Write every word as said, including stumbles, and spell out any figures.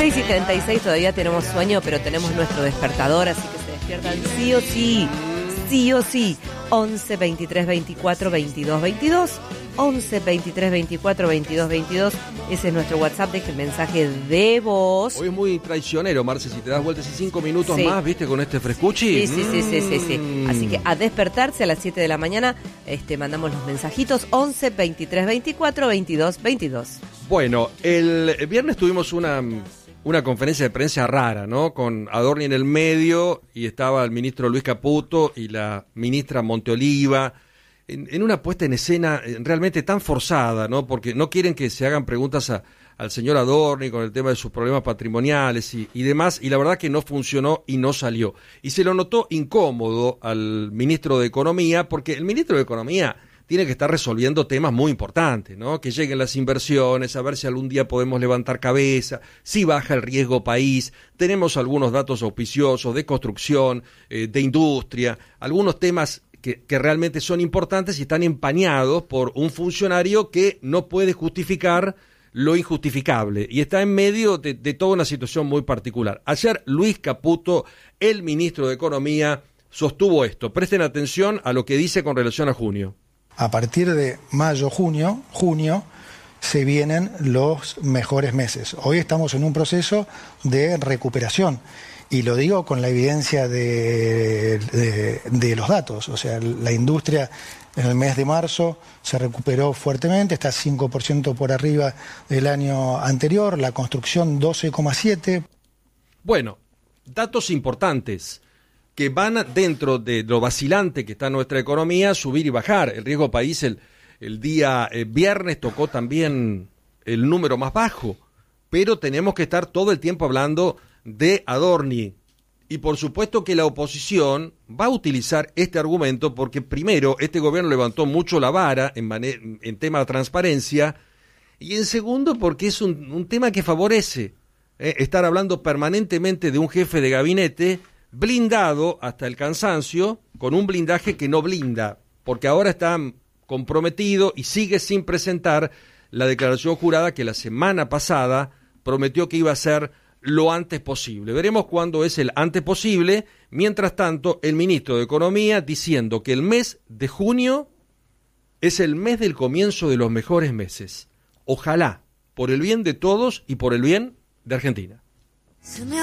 seis y treinta y seis, todavía tenemos sueño, pero tenemos nuestro despertador, así que se despiertan sí o sí, sí o sí. once, veintitrés, veinticuatro, veintidós, veintidós. once, veintitrés, veinticuatro, veintidós, veintidós. Ese es nuestro WhatsApp, deje el mensaje de voz. Hoy es muy traicionero, Marce, si te das vueltas y cinco minutos Sí. más, ¿viste? Con este frescuchi. Sí, sí, sí, sí, sí, sí. Mm. Así que a despertarse a las siete de la mañana, este, mandamos los mensajitos. once, veintitrés, veinticuatro, veintidós, veintidós. Bueno, el viernes tuvimos una, una conferencia de prensa rara, ¿no? Con Adorni en el medio y estaba el ministro Luis Caputo y la ministra Monteoliva, en, en una puesta en escena realmente tan forzada, ¿no? Porque no quieren que se hagan preguntas a, al señor Adorni con el tema de sus problemas patrimoniales y, y demás, y la verdad que no funcionó y no salió. Y se lo notó incómodo al ministro de Economía, porque el ministro de Economía tiene que estar resolviendo temas muy importantes, ¿no? Que lleguen las inversiones, a ver si algún día podemos levantar cabeza, si baja el riesgo país, tenemos algunos datos auspiciosos de construcción, eh, de industria, algunos temas que, que realmente son importantes y están empañados por un funcionario que no puede justificar lo injustificable y está en medio de, de toda una situación muy particular. Ayer Luis Caputo, el ministro de Economía, sostuvo esto. Presten atención a lo que dice con relación a junio. A partir de mayo, junio, junio, se vienen los mejores meses. Hoy estamos en un proceso de recuperación y lo digo con la evidencia de, de, de los datos. O sea, la industria en el mes de marzo se recuperó fuertemente, está cinco por ciento por arriba del año anterior, la construcción doce coma siete. Bueno, datos importantes que van dentro de lo vacilante que está nuestra economía, subir y bajar. El riesgo país el, el día eh, viernes tocó también el número más bajo, pero tenemos que estar todo el tiempo hablando de Adorni. Y por supuesto que la oposición va a utilizar este argumento porque primero, este gobierno levantó mucho la vara en, man- en tema de transparencia y en segundo porque es un, un tema que favorece eh, estar hablando permanentemente de un jefe de gabinete blindado hasta el cansancio, con un blindaje que no blinda, porque ahora está comprometido y sigue sin presentar la declaración jurada que la semana pasada prometió que iba a ser lo antes posible. Veremos cuándo es el antes posible. Mientras tanto, el ministro de Economía diciendo que el mes de junio es el mes del comienzo de los mejores meses. Ojalá, por el bien de todos y por el bien de Argentina.